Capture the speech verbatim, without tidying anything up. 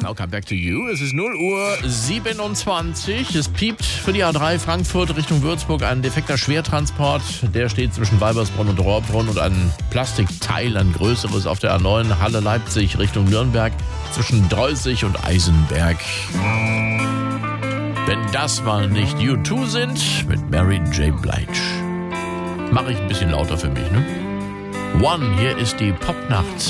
Welcome back to you. Es ist null Uhr siebenundzwanzig. Es piept für die A drei Frankfurt Richtung Würzburg ein defekter Schwertransport. Der steht zwischen Weibersbronn und Rohrbrunn und ein Plastikteil, ein größeres auf der A neun Halle Leipzig Richtung Nürnberg zwischen Dreuzig und Eisenberg. Wenn das mal nicht U zwei sind mit Mary J. Blige. Mache ich ein bisschen lauter für mich, ne? One, hier ist die Popnacht.